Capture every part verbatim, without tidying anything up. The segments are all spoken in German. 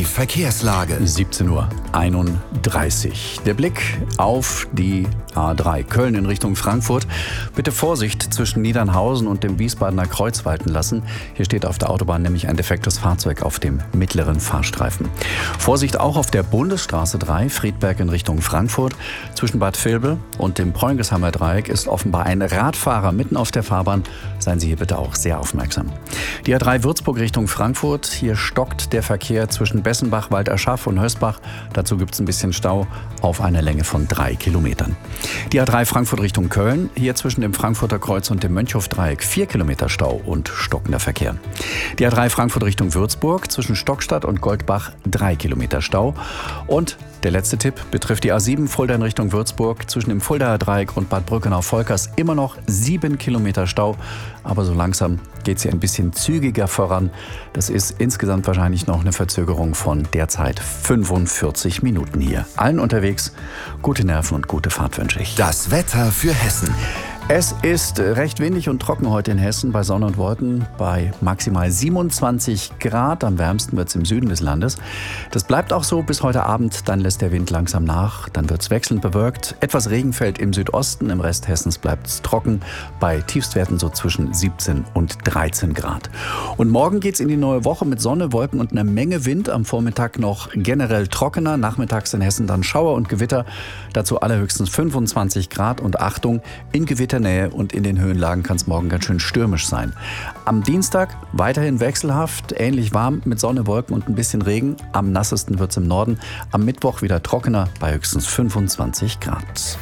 Verkehrslage. siebzehn Uhr einunddreißig. Der Blick auf die A drei Köln in Richtung Frankfurt. Bitte Vorsicht zwischen Niedernhausen und dem Wiesbadener Kreuz walten lassen. Hier steht auf der Autobahn nämlich ein defektes Fahrzeug auf dem mittleren Fahrstreifen. Vorsicht auch auf der Bundesstraße drei, Friedberg in Richtung Frankfurt. Zwischen Bad Vilbel und dem Preungesheimer Dreieck ist offenbar ein Radfahrer mitten auf der Fahrbahn. Seien Sie hier bitte auch sehr aufmerksam. Die A drei Würzburg Richtung Frankfurt. Hier stockt der Verkehr zwischen Bessenbach, Walderschaff und Hösbach. Dazu gibt es ein bisschen Stau auf einer Länge von drei Kilometern. Die A drei Frankfurt Richtung Köln. Hier zwischen dem Frankfurter Kreuz und dem Mönchhof-Dreieck vier Kilometer Stau und stockender Verkehr. Die A drei Frankfurt Richtung Würzburg. Zwischen Stockstadt und Goldbach drei Kilometer Stau. Und der letzte Tipp betrifft die A sieben Fulda in Richtung Würzburg. Zwischen dem Fuldaer Dreieck und Bad Brückenau-Volkers immer noch sieben Kilometer Stau. Aber so langsam geht es hier ein bisschen zügiger voran. Das ist insgesamt wahrscheinlich noch eine Verzögerung von derzeit fünfundvierzig Minuten hier. Allen unterwegs gute Nerven und gute Fahrt wünsche ich. Das Wetter für Hessen. Es ist recht windig und trocken heute in Hessen bei Sonne und Wolken bei maximal siebenundzwanzig Grad. Am wärmsten wird es im Süden des Landes. Das bleibt auch so bis heute Abend. Dann lässt der Wind langsam nach. Dann wird es wechselnd bewölkt. Etwas Regen fällt im Südosten. Im Rest Hessens bleibt es trocken. Bei Tiefstwerten so zwischen siebzehn und dreizehn Grad. Und morgen geht es in die neue Woche mit Sonne, Wolken und einer Menge Wind. Am Vormittag noch generell trockener. Nachmittags in Hessen dann Schauer und Gewitter. Dazu allerhöchstens fünfundzwanzig Grad. Und Achtung, in Gewitter Nähe und in den Höhenlagen kann es morgen ganz schön stürmisch sein. Am Dienstag weiterhin wechselhaft, ähnlich warm mit Sonne, Wolken und ein bisschen Regen. Am nassesten wird es im Norden. Am Mittwoch wieder trockener bei höchstens fünfundzwanzig Grad.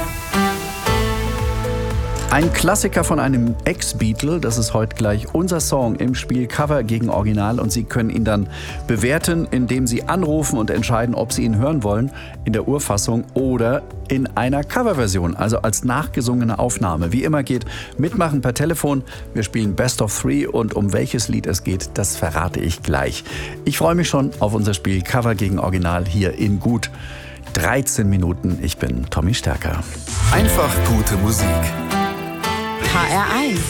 Ein Klassiker von einem Ex-Beatle, das ist heute gleich unser Song im Spiel Cover gegen Original und Sie können ihn dann bewerten, indem Sie anrufen und entscheiden, ob Sie ihn hören wollen, in der Urfassung oder in einer Coverversion, also als nachgesungene Aufnahme. Wie immer geht mitmachen per Telefon. Wir spielen Best of Three und um welches Lied es geht, das verrate ich gleich. Ich freue mich schon auf unser Spiel Cover gegen Original hier in gut dreizehn Minuten. Ich bin Tommy Stärker. Einfach gute Musik. H R eins.